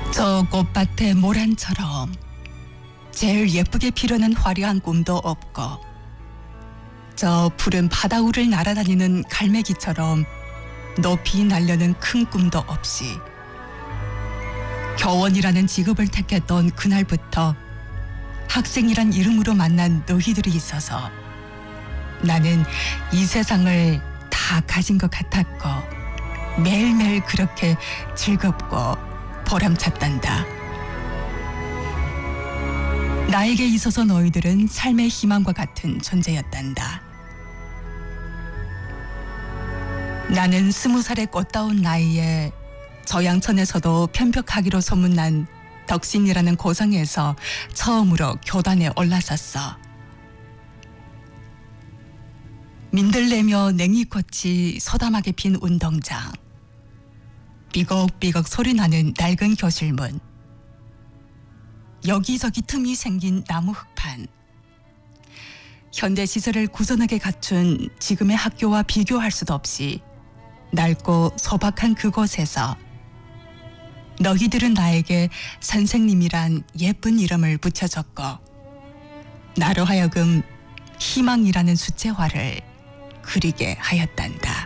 저 꽃밭의 모란처럼 제일 예쁘게 피려는 화려한 꿈도 없고, 저 푸른 바다 위를 날아다니는 갈매기처럼 높이 날려는 큰 꿈도 없이, 교원이라는 직업을 택했던 그날부터 학생이란 이름으로 만난 너희들이 있어서 나는 이 세상을 다 가진 것 같았고, 매일매일 그렇게 즐겁고 보람찼단다. 나에게 있어서 너희들은 삶의 희망과 같은 존재였단다. 나는 20살의 꽃다운 나이에 저양천에서도 편벽하기로 소문난 덕신이라는 고성에서 처음으로 교단에 올라섰어. 민들레며 냉이꽃이 소담하게 핀 운동장, 삐걱삐걱 소리나는 낡은 교실문, 여기저기 틈이 생긴 나무 흙판, 현대시설을 구전하게 갖춘 지금의 학교와 비교할 수도 없이 낡고 소박한 그곳에서 너희들은 나에게 선생님이란 예쁜 이름을 붙여줬고, 나로 하여금 희망이라는 숫자화를 그리게 하였단다.